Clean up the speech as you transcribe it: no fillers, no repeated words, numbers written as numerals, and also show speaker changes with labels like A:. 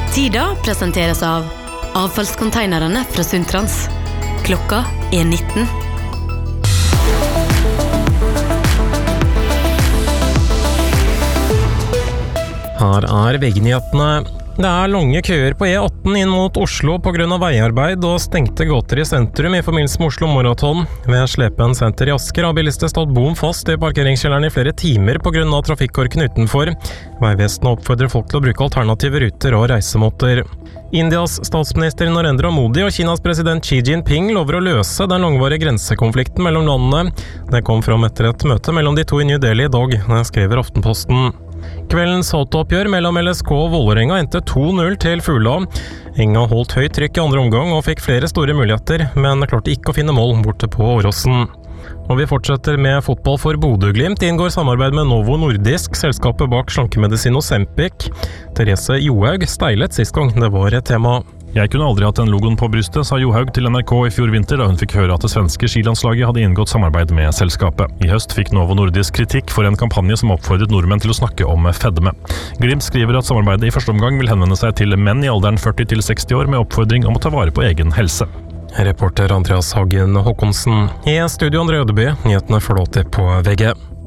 A: Tida presenteres av avfallskonteinerne fra Sundtrans. Klokka 19.
B: Her VG-nyhetene. Det lange køer på E18 inn mot Oslo på grunn av veiarbeid og stengte gater i sentrum i forbindelse med Oslo Marathon. Ved Slepen senter i Asker har bilister stått bom fast i parkeringskjelleren i flere timer på grunn av trafikkorken utenfor. Veivesenet oppfordrer folk til å bruke alternative ruter og reisemåter. Indias statsminister Narendra Modi og Kinas president Xi Jinping lover å løse den langvarige grensekonflikten mellom landene. Det kom fram etter et møte mellom de to i New Delhi i dag, skriver Aftenposten. Kveldens hatoppgjør mellom LSK og Vålerenga endte 2-0 til Fugla. Enga holdt høyt trykk i andre omgang og fikk flere store muligheter, men klarte ikke å finne mål borte på Åråsen. Og vi fortsetter med fotball for Bodø/Glimt. De inngår samarbeid med Novo Nordisk, selskapet bak slankemedisin Ozempic. Therese Johaug steilet sist gang det var et tema.
C: Jeg kunne aldri hatt den logoen på brystet, sa Johaug til NRK i fjor vinter da hun fikk høre at det svenske skilandslaget hadde inngått samarbeid med selskapet. I høst fikk Novo Nordisk kritikk for en kampanje som oppfordret nordmenn til å snakke om fedme. Glimt skriver at samarbeidet i første omgang vil henvende seg til menn i alderen 40 til 60 år med oppfordring om å ta vare på egen helse.
B: Reporter Andreas Hagen Håkonsen. I studio André Ødeby, nyhetene får du alltid på VG.